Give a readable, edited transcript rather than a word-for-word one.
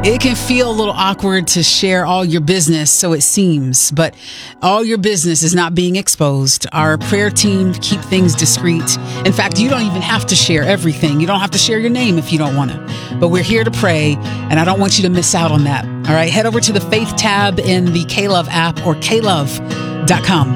It can feel a little awkward to share all your business, so it seems, but all your business is not being exposed. Our prayer team keep things discreet. In fact, you don't even have to share everything. You don't have to share your name if you don't want to. But we're here to pray, and I don't want you to miss out on that. All right, head over to the Faith tab in the K-Love app or klove.com.